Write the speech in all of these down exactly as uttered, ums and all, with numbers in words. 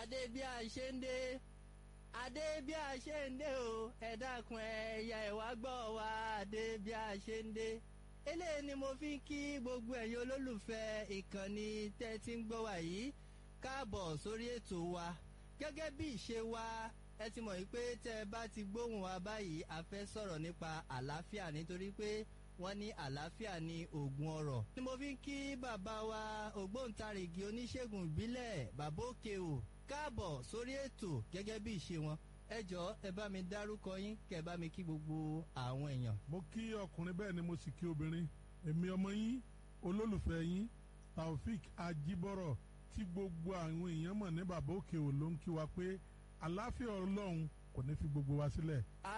adé bí a ṣe ń dé adé bí a ṣe ń dé o ẹ dákun ẹ̀yà ẹ̀wá gbọ́ wa adé bí a ṣe ń dé eléyìí ni mo fi ń kí gbogbo ẹ̀yin olólùfẹ́ ìkànnì tẹ́ ti ń gbọ́ wa yìí káàbọ̀ sórí ètò wa gẹ́gẹ́ bí ìṣe wa ẹ ti mọ̀ wípé tẹ́ ẹ bá ti gbóhùn wa báyìí a fẹ́ sọ̀rọ̀ nípa àlàáfíà nítorí pé wọ́n ní àlàáfíà ní oògùn ọrọ̀. ni mo fi ń kí bàbá wa ògbóǹtarìgì oníṣègùn ìbílẹ̀ bàbá òkè o káàbọ̀ sórí ètò gẹ́gẹ́ bí ìṣe wọn ẹ jọ̀ọ́ ẹ bá mi dárúkọ yín kẹ́ ẹ bá mi kí gbogbo àwọn èèyàn. mo kí ọkùnrin bẹ́ẹ̀ ni mo sì kí obìnrin èmi ọmọ yín olólùfẹ́ yín Taofik Ajibọrọ tí gbogbo àwọn èèyàn mọ̀ ní bàbá òkè o ló ń kí wa pé àlàáfíà Ọlọ́run kò ní fi gbogbo wa sílẹ̀.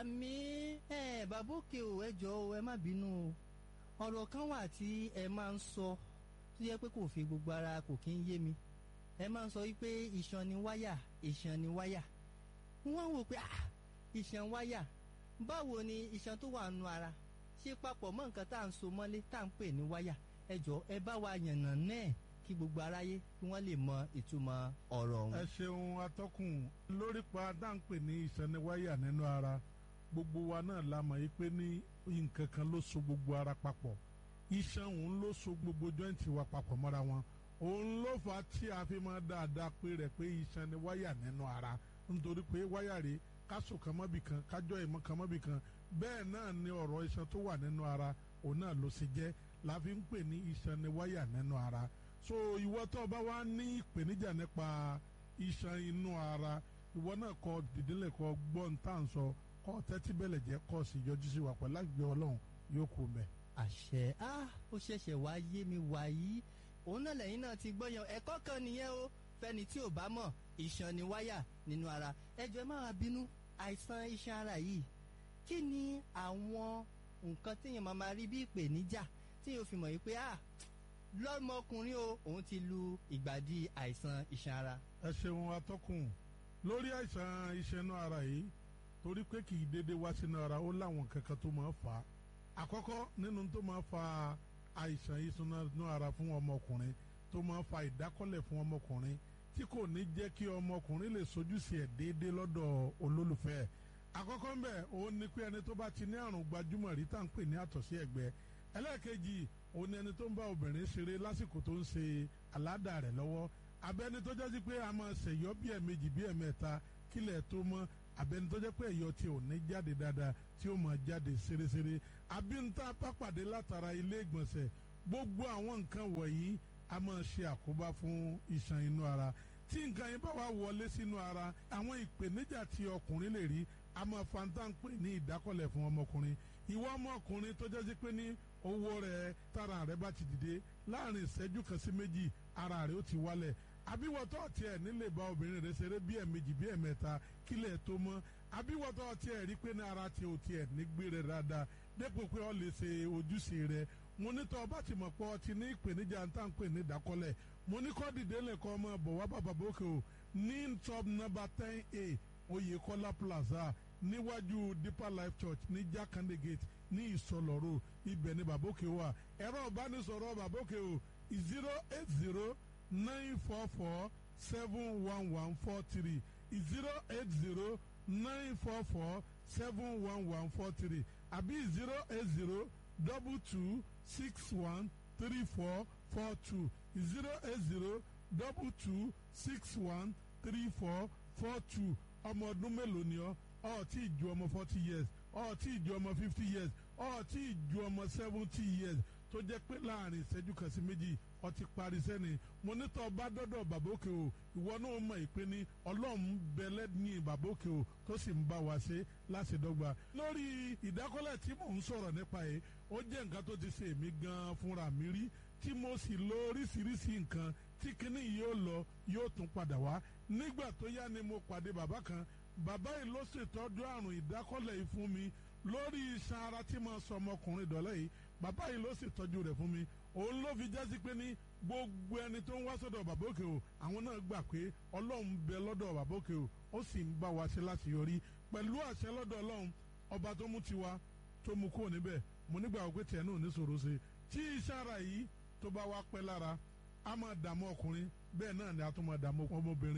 àmín ẹ bàbá òkè o ẹ jọ̀ọ́ ẹ má bínú o ọ̀rọ̀ kan wà tí ẹ máa ń sọ tó yẹ pé kò fi gbogbo ara kò kí ń yé mi ẹ máa ń sọ wípé iṣan ni wáyà iṣan ni wáyà wọ́n wò pé ah iṣan wáyà báwo ni iṣan tó wà nù ara ṣe papọ̀ mọ́ nǹkan tá à ń so mọ́lé tá à ń pè ní wáyà ẹ jọ̀ọ́ ẹ bá wa yànnà náà kí gbogbo aráyé kí wọ́n lè mọ ìtumọ̀ ọ̀rọ̀ ọ̀hún. ẹ ṣeun atọ́kùn lórí pa dáńpè ní ìsẹniwáyà nínú ara gbogbo wa náà la mọ̀ yìí pé ní nǹkan kan ló so gbogbo ara papọ̀ iṣan òun ló so gbogbo jọ́ǹtì wa papọ̀ mọ́ra wọn òun ló fà á tí a fi máa dáadáa pé rẹ̀ pé ìsẹniwáyà nínú ara nítorí pé wáyà rèé káṣọ kan mọ́bì kan kájọ́ ìmọ̀ kan mọ́bì kan bẹ́ẹ̀ náà ni ọ̀rọ̀ iṣan tó wà nínú ara òun náà ló ṣe jẹ́ la fi ń pè ní ìsẹniwáyà nínú ara so ìwọ tó bá wá ní ìpèníjà nípa iṣan inú ara ìwọ náà kọ dìdílé kọ gbọ́n tá à ń sọ kọ tẹ́tí bẹ́lẹ̀ jẹ́ kọ́ sí yọjú sí wa pẹ̀lú àgbẹ̀ ọlọ́run yóò kú mẹ́. àṣẹ á ó ṣẹ̀ṣẹ̀ wá yé mi wàyí òun náà lẹ́yìn náà ti gbọ́yàn ẹ̀kọ́ kan nìyẹn o fẹ́ni tí ò bá mọ̀ iṣan ni wáyà nínú ara ẹ jọ̀ọ́ ẹ má wá bínú àìsàn iṣan ara yìí kí ni àwọn nǹkan téèyàn máa máa rí bí ìpèníjà téèyàn fi mọ̀ yìí pé ah lọ́mọkùnrin o òun ti lu ìgbàdí àìsàn iṣan ara. ẹ ṣeun atọ́kùn lórí àìsàn iṣan inú ara yìí torí pé kì í dédé wá sínú ara ó láwọn kankan tó máa fà á àkọ́kọ́ nínú tó máa fa àìsàn iṣan inú ara fún ọmọkùnrin tó máa fa ìdákọ́lẹ̀ fún ọmọkùnrin tí kò ní jẹ́ kí ọmọkùnrin lè sojúṣe ẹ̀ déédéé lọ́dọ̀ olólùfẹ́ ẹ̀ àkọ́kọ́ ń bẹ̀ òun ni pé ẹni tó bá ti ní àrùn gbajúmọ̀ rí tá à ń pè ní àtọ̀sí ẹ̀gbẹ́ ẹlẹ́ẹ̀kejì òun ni ẹni tó ń bá obìnrin ṣeré lásìkò tó ń ṣe aládàá rẹ̀ lọ́wọ́ abẹ́ni tó jẹ́ sí pé a máa ṣèyọ́ bí ẹ̀mejì bí ẹ̀mẹ́ta kílẹ̀ tó mọ́ abẹ́ni tó jẹ́ pé ẹ̀yọ́ tí ò ní jáde dáadáa tí ó máa jáde ṣeréṣeré abínta pápàdé látara ilé ìgbọ̀nsẹ̀ gbogbo àwọn nǹkan wọ̀nyí a máa ṣe àkóbá fún iṣan inú ara tí nǹkan yẹn bá wà wọlé sínú ara àwọn ìpèníjà tí ọkùnrin lè rí a máa fa ń tán pè ní ìdákọ̀lẹ̀ fún ọmọkùnrin ìwọ ọmọkùnrin tó jẹ́ sí pé ní owó rẹ̀ tára rẹ̀ bá ti dìde láàrin ìṣẹ́jú kan sí méjì ara rẹ̀ ó ti wálẹ̀ àbíwọ̀tọ́ tiẹ̀ nílé bá obìnrin rẹ̀ ṣeré bí ẹ̀mejì bí ẹ̀mẹ́ta kílẹ̀ tó mọ́ àbíwọ̀tọ́ tiẹ̀ rí pé ní ara tiẹ̀ ò tiẹ̀ nígbé rẹ̀ dáadáa dépò pé ó lè ṣe ojúṣe rẹ̀ mo ní tọ́ ọba ti mọ̀ pé ọ ti ní ìpèníjà ń tàn pè ní ìdákọ́lẹ̀ mo ní kọ́ dìde lẹ́kọ́ ọmọ bọ̀ wá bàbá bókè o ní top number ten a Oyèkọ́lá plaza níwájú Deeper Life Church ní Jakande Gate ní Ìsọlọ́rọ̀ ibẹ̀ ní bàbókè wà ẹ̀rọ ìbánisọ̀rọ̀ bàbókè o zero eight zero nine four four seven one one four three zero eight zero nine four four seven one one four three àbí zero eight zero double two six one three four four two zero eight zero double two six one three four four two ọmọ ọdún mélòó ni ọ ọ tí ì ju ọmọ forty years ọ tí ì ju ọmọ fifty years ọ tí ì ju ọmọ seventy years tó jẹ́ pé láàrin ìṣẹ́jú kan sí méjì ọ ti parí sẹ́ni mo nítọ́ bá dọ́dọ̀ bàbókè o ìwọ náà mọ̀ ìpè ní ọlọ́run bẹ̀lẹ́ ní bàbókè o tó sì ń bá wa ṣe láṣẹdọ́gba lórí ìdákọ́lẹ̀ tí mò ń sọ̀rọ̀ nípa yìí ó jẹ́ nǹkan tó ti ṣe èmi gan-an fúnra mi rí tí mo sì lo oríṣiríṣi nǹkan tí kinní yóò lọ yóò tún padà wá nígbà tó yá ni mo pàdé bàbá kan bàbá yìí ló ṣètọ́jú àrùn ìdákọ́lẹ̀ yìí fún mi lórí iṣan ara tí mo sọ ọmọkùnrin dọ̀lẹ́ yìí bàbá yìí ló ṣètọ́jú rẹ̀ fún mi òun ló fi jásí pé ní gbogbo ẹni tó ń wá sọ́dọ̀ bàbókè o àwọn náà gbà pé ọlọ́run bẹ lọ́dọ̀ bàbókè o ó sì ń bá wa ṣe láti yọrí pẹ̀lú àṣẹ lọ́dọ̀ ọlọ́run ọba tó mú tiwa tó mú kúrò níbẹ̀ mo nígbà wípé tiẹ̀ náà ní sòro ṣe tí iṣan ara yìí tó bá wá pẹ́ lára a máa dààmú ọkùnrin bẹ́ẹ̀ náà ni a tún máa dààmú ọmọbìnrin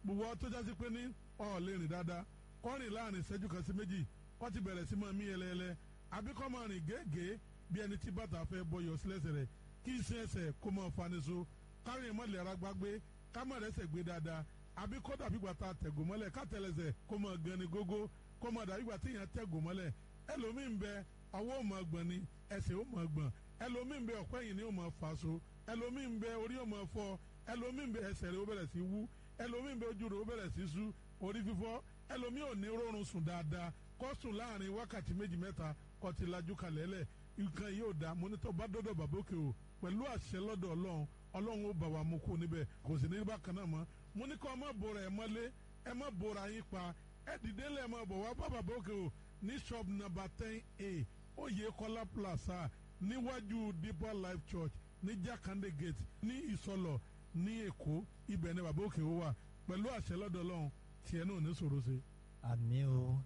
gbogbo tó jásí pé ní ọ̀ lè rìn dáadáa kọ́rin láàrin ìṣẹ́jú kan sí méjì kọ́ ti bẹ̀rẹ̀ sí máa mí ẹlẹ́ẹlẹ́ àbí kọ́ máa rìn gẹ́gẹ́ bí ẹni tí bàtà fẹ́ bọyọ̀ sílẹ̀sẹ̀ rẹ̀ kí iṣẹ́ ẹsẹ̀ kó máa faniṣo kárin mọ́lẹ̀ ara gbágbé ká má rẹ́sẹ̀ gbé dáadáa àbí kó dàbí gbàtà tẹ̀gò mọ́lẹ̀ ká tẹ̀lẹ̀sẹ̀ kó máa gan ni gógó kó máa dàbí gbàtà èèyàn tẹ̀gò mọ́lẹ̀ ẹlòmíín bẹ ọwọ́ ò máa gbọ̀n ni ẹsẹ̀ ò máa gbọ̀n ẹlòmíín bẹ ọ̀pẹ́ yìí ni ò máa fà so ẹlòmíín bẹ orí ò máa fọ́ ẹlòmíín bẹ ẹsẹ̀ rẹ̀ ó bẹ̀rẹ̀ sí wú ẹlòmíín bẹ ojú rẹ̀ ó bẹ̀rẹ̀ sí sú orí fífọ́ ẹlòmíín ò ní rọrùn sùn dáadáa kó sùn láàrin wákàtí méjì mẹ́ta kó ti lajú kalẹ̀ lẹ̀ nǹkan yóò dá mọ́nítọ́ bá dọ́dọ̀ bàbókè o pẹ̀lú àṣẹ lọ́dọ̀ ọlọ́run ọlọ́run ó bà wá mú kó níbẹ̀ kò sì ní bákan náà mọ́ mo ní kó ẹ má bora ẹ mọ́lé ẹ má bora yín pa ẹ dìde lẹ̀ mọ́ bọ̀ wá bá bàbókè o ní shop number ten a Oyèkọ́lá plaza níwájú Deeper Life Church ní Jakande gate ní Ìsọlọ̀ ní Èkó ibẹ̀ ni bàbókè o wà pẹ̀lú àṣẹ lọ́dọ̀ ọlọ́run tiẹ̀ náà ní sòro ṣe. àmì o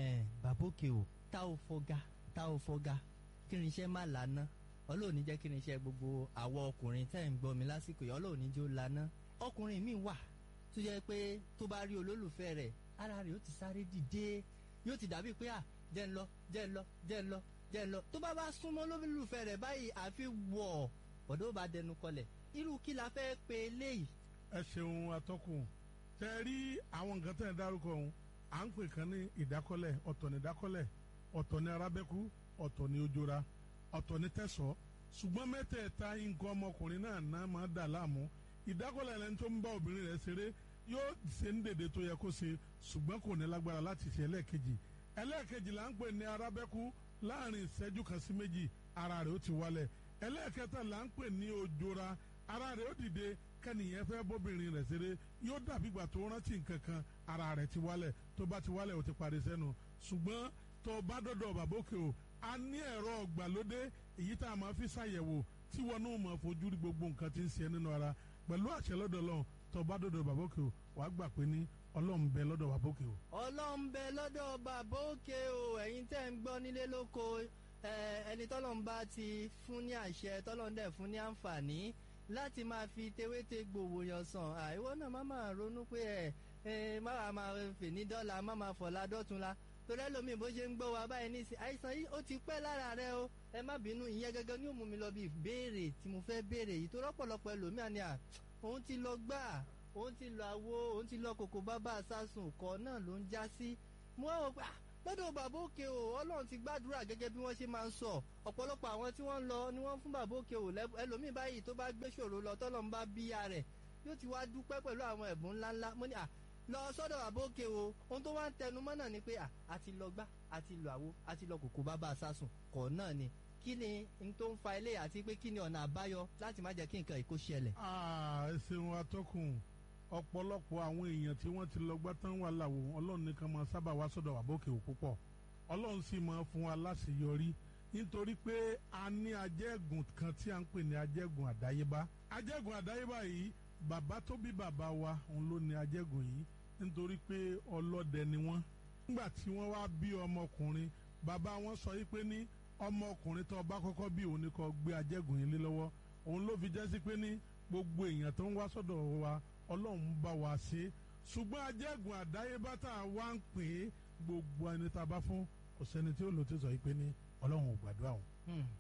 bàbókè o tá ò fọgá tá ò fọgá kí ni iṣẹ́ má lànà ọlọ́ọ̀ni jẹ́ kí ni iṣẹ́ gbogbo àwọn ọkùnrin tẹ́ ń gbọ́ mi lásìkò yìí ọlọ́ọ̀ni jẹ́ ó lànà ọkùnrin mi wà tó jẹ́ pé tó bá rí olólùfẹ́ rẹ̀ ara rẹ̀ ó ti sáré dìde yóò ti dàbí pé à jẹ́ ń lọ jẹ́ ń lọ jẹ́ ń lọ jẹ́ ń lọ tó bá bá súnmọ́ olólùfẹ́ rẹ̀ báyìí àfi wọ̀ ọ̀dọ́ bá dẹnu kọlẹ̀ irú kí la fẹ́ pe léyìí. ẹ ṣeun atọ́kùn tẹ rí àwọn nǹkan tẹ̀ ń dárúkọ ọ̀hún à ń pè kan ní ìdákọ́lẹ̀ ọ̀tọ̀ ní ìdákọ́lẹ̀ ọ̀tọ̀ ní arábẹ́kú ọ̀tọ̀ ní ojora ọ̀tọ̀ ní tẹ̀sọ́ ṣùgbọ́n mẹ́tẹ̀ẹ̀ta nǹkan ọmọkùnrin náà náà máa dà láàmú ìdákọ́lẹ̀ lẹ́ni tó ń bá obìnrin rẹ̀ ṣeré yóò ṣe ń dèdè tó yẹ kó ṣe ṣùgbọ́n kò ní lágbára láti ṣe ẹlẹ́ẹ̀kejì ẹlẹ́ẹ̀kejì là ń pè ní arábẹ́kú láàrin ìṣẹ́jú kan sí méjì ara rẹ̀ ó ti wálẹ̀ ẹlẹ́ẹ̀kẹta là ń pè ní ojora ara rẹ̀ ó dìde kẹ́nìyẹn fẹ́ bóbìnrin rẹ̀ ṣeré yóò dàbí ìgbà tó rántí nǹkan kan ara rẹ̀ ti wálẹ̀ tó bá ti wálẹ̀ ó ti parí sẹ́nu ṣùgbọ́n tó bá dọ́dọ̀ bàbókè o a ní ẹ̀rọ ọ̀gbàlódé èyí tá a máa fi ṣàyẹ̀wò tí wọn náà máa fojú rí gbogbo nǹkan tí ń ṣe nínú ara pẹ̀lú àṣẹ lọ́dọ̀ Ọlọ́run tó bá dọ́dọ̀ bàbókè o wàá gbà pé ní Ọlọ́run bẹ lọ́dọ̀ bàbókè o. Ọlọ́run bẹ lọ́dọ̀ bàbókè o ẹ̀yin tẹ́ ń gbọ́ nílé lóko ẹni tọ́lọ́run bá ti fún ní àṣẹ tọ́lọ́run dẹ̀ fún ní àǹfààní láti máa fi tewéte gbòòwò yàn sàn àìwọ náà má máa ronú pé ẹ ẹ má máa fè ní dọ́là má máa fọ̀la dọ́tunla torí ẹlòmíì bó ṣe ń gbọ́ wa báyìí ní àìsàn yìí ó ti pẹ́ lára rẹ o ẹ má bínú ìyẹn gẹ́gẹ́ ní ó mú mi lọ bí ìbéèrè tí mo fẹ́ béèrè yìí tó rọ́pọ̀lọpọ̀ ẹlòmíì àní à òun ti lọ gbà òun ti lọ àwo òun ti lọ kòkó bábà sásùn kọ́ náà ló ń já sí mo wá wò pé lọ́dọ̀ bàbókè o Ọlọ́run ti gbàdúrà gẹ́gẹ́ bí wọ́n ṣe máa ń sọ ọ̀pọ̀lọpọ̀ àwọn tí wọ́n ń lọ ni wọ́n fún bàbókè o ẹlòmíì báyìí tó bá gbé ṣòro lọ tọ́lọ́ ń bá bíyà rẹ̀ yóò ti wá dúpẹ́ pẹ̀lú àwọn ẹ̀bùn ńláńlá mo ní à lọ sọ́dọ̀ bàbókè o ohun tó wá ń tẹnu mọ́ náà ni pé à àti lọ gbá àti lọ àwo àti lọ kòkó bàbá sásùn kọ̀ náà ni kí ni n tó ń fa ilé àti pé kí ni ọ̀nà àbáyọ láti má jẹ́ kí nǹkan ìkó ṣẹlẹ̀. ẹ ṣeun atọ́kùn ọ̀pọ̀lọpọ̀ àwọn èèyàn tí wọ́n ti lọ gbá tán wà láwo Ọlọ́run nìkan máa sábà wá sọ́dọ̀ bàbókè o púpọ̀ Ọlọ́run sì máa fún wa láṣeyọrí nítorí pé a ní ajẹ́gùn kan tí a ń pè ní ajẹ́gùn àdáyébá ajẹ́gùn àdáyébá yìí bàbá tó bí bàbá wa òun ló ní ajẹ́gùn yìí nítorí pé ọlọ́dẹ ni wọ́n nígbà tí wọ́n wá bí ọmọkùnrin bàbá wọn sọ yìí pé ní ọmọkùnrin tó bá kọ́kọ́ bí òun ni kó gbé ajẹ́gùn yìí lé lọ́wọ́ òun ló fi jẹ́ sí pé ní gbogbo èèyàn tó ń wá sọ́dọ̀ wa Ọlọ́run bá wa ṣe ṣùgbọ́n ajẹ́gùn àdáyébá tá a wá ń pè é gbogbo ẹni tá a bá fún kò sẹ́ni tí ó lò tí sọ yìí pé ní Ọlọ́run ò gbàdúrà o.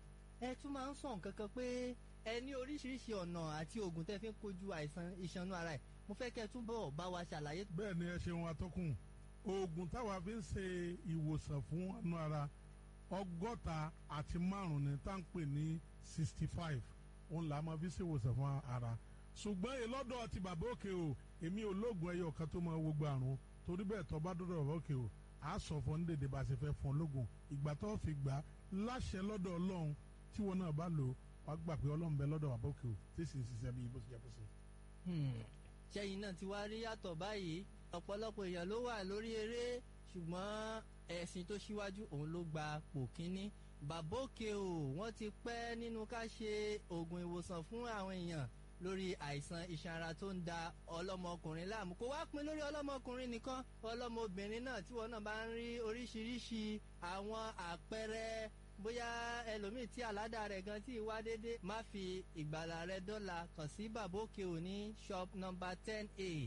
ẹ tún máa ń sọ nǹkan kan pé ẹ ní oríṣiríṣi ọ̀nà àti oògùn tẹ́ fi ń kojú àìsàn ìṣanú ara ẹ̀ mo fẹ́ kẹ́ ẹ túbọ̀ bá wa ṣàlàyé. bẹ́ẹ̀ ni ẹ ṣeun atọ́kùn oògùn táwa fi ń ṣe ìwòsàn fún anú ara ọgọ́ta àti márùn-ún ni tá à ń pè ní sixty five òun là á máa fi ṣe ìwòsàn fún ara ṣùgbọ́n èlọ́dọ̀ ti bàbókè o èmi ò lóògùn ẹyọ kan tó máa wo gbogbo àrùn torí bẹ́ẹ̀ tó bá dọ́dọ̀ bàbókè o a sọ fún ní dèdè bá a ṣe fẹ́ fún ológun ìgbà tó fi gbà láṣẹ lọ́dọ̀ Ọlọ́run tí wọn náà bá lò wàá gbà pé Ọlọ́run bẹ lọ́dọ̀ bàbókè o tí sì ń ṣiṣẹ́ bí ibo ṣe jẹ́ kó ṣe. ṣẹ́yìn náà ti wá rí yàtọ̀ báyìí ọ̀pọ̀lọpọ̀ èèyàn ló wà lórí eré ṣùgbọ́n ẹ̀sìn tó ṣíwájú òun ló gba pò kínní bàbókè o wọ́n ti pẹ́ nínú ká ṣe oògùn ìwòsàn fún àwọn èèyàn lórí àìsàn iṣan ara tó ń da ọlọ́mọkùnrin láàmú kó wá pin lórí ọlọ́mọkùnrin nìkan ọlọ́mọbìnrin náà tí wọn náà bá ń rí oríṣiríṣi àwọn àpẹẹrẹ bóyá ẹlòmíì tí àládà rẹ̀ gan tí wá déédé má fi ìgbàlà rẹ̀ dọ́là kàn sí bàbókè ò ní shop number ten a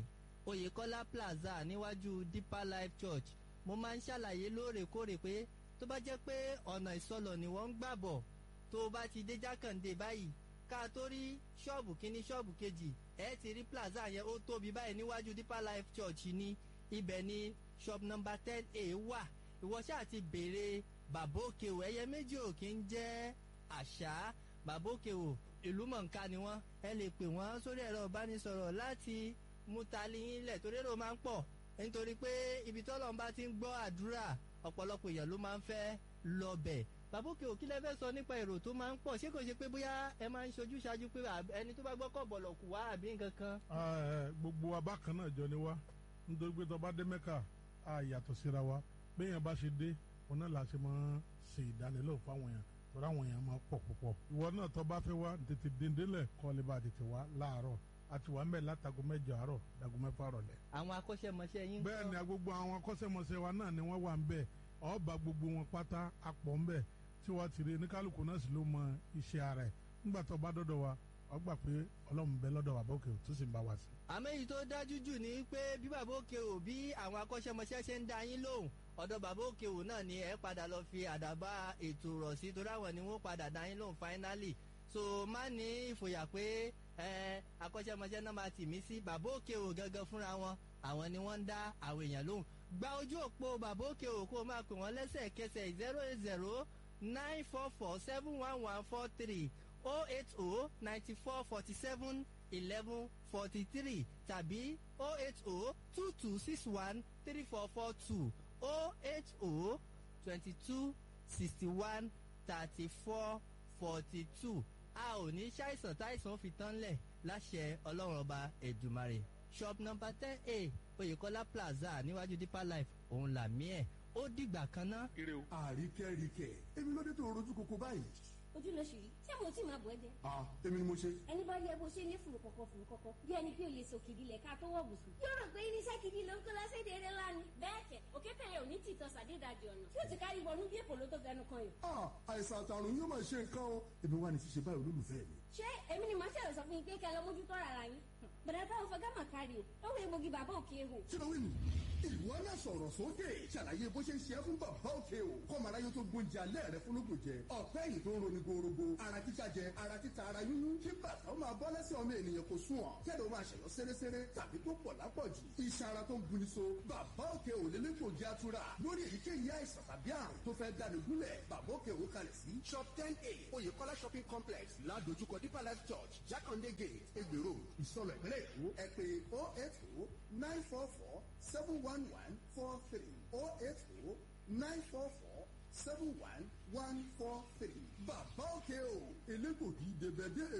Oyèkọ́lá plaza níwájú Deeper Life Church. Mo máa ń ṣàlàyé lóòrèkóòrè pé tó bá jẹ́ pé ọ̀nà ìsọlọ̀ ni wọ́n ń gbà bọ̀ tó o bá ti dé Jákàndé báyìí ká tó rí ṣọ́ọ̀bù kínní ṣọ́ọ̀bù kejì ẹ ti rí plaza yẹn ó tóbi báyìí níwájú Deeper Life Church ní ibẹ̀ ni shop number ten a wà. Ìwọ ṣáà ti béèrè bàbá òkèwò. Ẹyẹ méjì ò kí ń jẹ́ àṣà. Bàbá òkèwò ìlú mọ̀ǹká ni wọ́n. Ẹ lè pè wọ́n sórí ẹ̀rọ ìbánisọ̀rọ̀ láti mú tali yín lẹ̀ torí èrò máa ń pọ̀ nítorí pé ibi tọ́lọ́run bá ti ń gbọ́ àdúrà ọ̀pọ̀lọpọ̀ èèyàn ló máa ń fẹ́ lọ bẹ̀. Bàbá òkèwò kí lẹ fẹ́ sọ nípa èrò tó máa ń pọ̀ ṣé kò ṣe pé bóyá ẹ máa ń ṣojú ṣáájú pé ẹni tó bá gbọ́ kọ̀ bọ̀lọ̀ kù wá àbí nǹkan kan. gbogbo abákan náà jọ ni wá nítorí pé tó bá dé Mẹ́kà á yàtọ̀ síra wa béèyàn bá ṣe dé òun náà la ṣe máa ṣe ìdánilẹ́wò fáwọn èèyàn tọ́ra àwọn èèyàn máa pọ̀ púpọ̀. ìwọ náà tó bá fẹ́ wá tètè dèndélẹ̀ kọ́ lè bá tètè wá láàárọ̀ àti wà ń bẹ̀ látago mẹ́jọ àárọ̀ dago mẹ́fà rọ̀lẹ́. àwọn akọ́ṣẹ́mọṣẹ́ yín. bẹ́ẹ̀ ni gbogbo àwọn akọ́ṣẹ́mọṣẹ́ wa náà ni wọ́n wà ń bẹ̀ ọba gbogbo wọn pátá apọ̀ ń bẹ̀ tí wọ́n ti rí ní kálukú náà sì ló mọ iṣẹ́ ara ẹ̀ nígbà tó bá dọ́dọ̀ wa ọ gbà pé Ọlọ́run bẹ lọ́dọ̀ bàbá òkè tó sì ń bá wa sí. àmọ́ èyí tó dájú jù ni pé bí bàbá òkè ò bí àwọn akọ́ṣẹ́mọṣẹ́ ṣe ń dá yín lóhùn ọ̀dọ̀ bàbá òkè ò náà ni ẹ padà lọ fi àdàbà ètò rọ̀ sí torí àwọn ni wọ́n padà dá yín lóhùn finally so má ní ìfòyà pé ẹ akọ́ṣẹ́mọṣẹ́ náà máa tì mí sí bàbá òkè ò gangan fúnra wọn àwọn ni wọ́n ń dá àwọn èèyàn lóhùn. Gba ojú òpó bàbá òkè ò kó o máa pè wọ́n lẹ́sẹ̀kẹsẹ̀ zero eight zero nine four four seven one one four three oh eight oh ninety four forty seven eleven forty three tàbí oh eight oh two two six one three four four two oh eight oh twenty two sixty one thirty four forty two. A ò ní ṣàìsàn táìsàn fi tán lẹ̀ láṣẹ Ọlọ́run ọba Èdùmàrè. Shop number ten a Oyèkọ́lá plaza níwájú Deeper Life òun làmí ẹ̀ ó dìgbà kan ná. àríkẹ́ríkẹ́ èmi ló dé tó rojú koko báyìí. ojú ló ṣì rí ṣé mo tí máa bọ̀ ẹ́ jẹ́. ah èmi ni mo ṣe. ẹni bá yẹ bó ṣe ní fùrù kọ̀kọ̀ fùrù kọ̀kọ̀ bí ẹni pé òye sòkìdí lẹ̀ ká tó wọ̀ bùsùn. yóò rò pé irinṣẹ́ gidi ló ń kó lọ séde eré ńlá ni. bẹ́ẹ̀ kẹ̀ òkété yẹn ò ní tìtọ́ sàdédàjì ọ̀nà tí ó ti kárí wọnú bí èkó ló tó fẹnu kan yìí. ah àìsàn àtàrùn yóò máa ṣe nǹkan o èmi wà ní ṣíṣe báyìí olólùfẹ́ mi. ṣé èmi ni màá ṣẹlẹ̀ sọ fún yín pé kẹ́ ẹ lọ mójútó rárá yín. bẹ̀rẹ̀ táwọn fọgá mà kárí o ó wẹ egbògi bàbá òkè ehò. kí ló wí nù. ìwọ náà sọ̀rọ̀ sókè ṣàlàyé bó ṣe ń ṣe é fún bàbá òkè o kọ́mọ aráyé tó gbóúnjẹ alẹ́ rẹ fún lóògùn jẹ ọ̀pẹ́ yìí tó ń roni gorogo ara títa jẹ ara títa ara yúnyún kí bàtà ó máa bọ́ lẹ́sẹ̀ ọmọ ènìyàn kò sún ọ̀ kẹ́lẹ́ ó máa ṣẹ̀yọ́ sẹ́rẹ́sẹ́rẹ́ tàbí tó pọ̀ lápọ̀jù iṣan ara tó ń buni so bàbá òkè ò lélẹ́gbògi atura lórí èyíkéyìí àìsàn tàbí àrùn tó fẹ́ dáni gúnlẹ̀ bàbá òkè ò kalẹ̀ sí shop ten a Oyèkọ́lá shopping complex ládojúkọ Deeper Life Church Jákàndé gate Egbèrò ìsọlọ̀ ìpínlẹ̀ Èkó ẹ pè oh eight oh nine four four seven one one four three oh eight oh nine four four seven one one four three bàbá òkè ò elégbògi dèbẹ̀dẹ̀